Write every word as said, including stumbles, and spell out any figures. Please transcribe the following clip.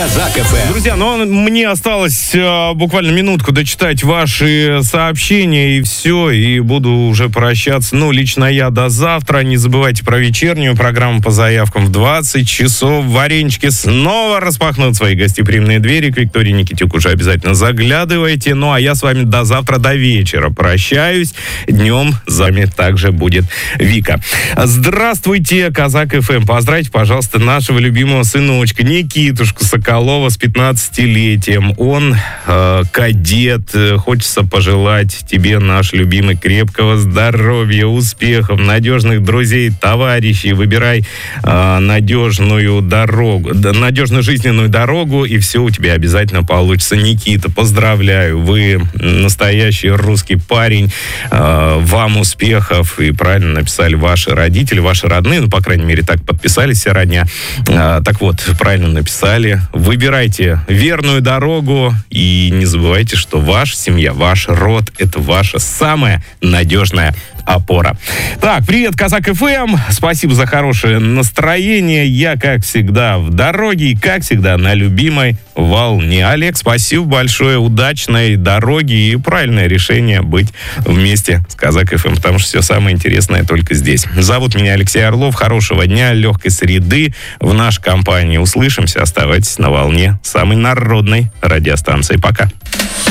Казак эф эм. Друзья, ну мне осталось э, буквально минутку дочитать ваши сообщения, и все, и буду уже прощаться. Ну, лично я до завтра. Не забывайте про вечернюю программу по заявкам. В двадцать часов варенички снова распахнут свои гостеприимные двери. К Виктории Никитюк уже обязательно заглядывайте. Ну, а я с вами до завтра, до вечера прощаюсь. Днем с вами также будет Вика. Здравствуйте, Казак эф эм. Поздравьте, пожалуйста, нашего любимого сыночка Никитушку Соколова с пятнадцатилетием. Он э, кадет. Хочется пожелать тебе, наш любимый, крепкого здоровья, успехов, надежных друзей, товарищей. Выбирай э, надежную дорогу, надежную жизненную дорогу, и все у тебя обязательно получится. Никита, поздравляю. Вы настоящий русский парень. Э, вам успехов. И правильно написали ваши родители, ваши родные. Ну, по крайней мере, так подписались вся родня. Э, так вот, правильно написали. Выбирайте верную дорогу и не забывайте, что ваша семья, ваш род — это ваша самая надежная опора. Так, привет, Казак эф эм. Спасибо за хорошее настроение. Я, как всегда, в дороге и, как всегда, на любимой волне. Олег, спасибо большое. Удачной дороги и правильное решение быть вместе с Казак эф эм, потому что все самое интересное только здесь. Зовут меня Алексей Орлов. Хорошего дня, легкой среды в нашей компании. Услышимся. Оставайтесь на волне самой народной радиостанции. Пока.